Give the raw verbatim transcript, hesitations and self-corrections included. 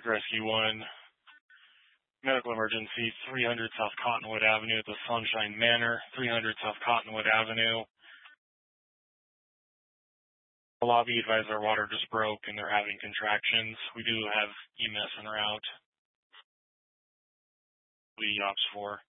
Rescue one. Medical emergency, three hundred South Cottonwood Avenue at the Sunshine Manor, three hundred South Cottonwood Avenue. The lobby advised our water just broke and they're having contractions. We do have E M S en route. The ops for.